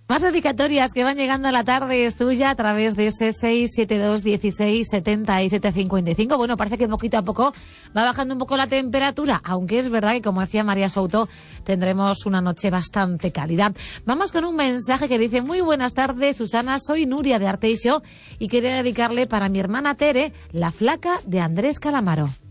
Más dedicatorias que van llegando a la tarde es tuya a través de ese 672167755. Bueno, parece que poquito a poco va bajando un poco la temperatura, aunque es verdad que, como decía María Souto, tendremos una noche bastante cálida. Vamos con un mensaje que dice: muy buenas tardes, Susana, soy Nuria de Arteixo y quería dedicarle para mi hermana Tere, la flaca de Andrés Calamaro.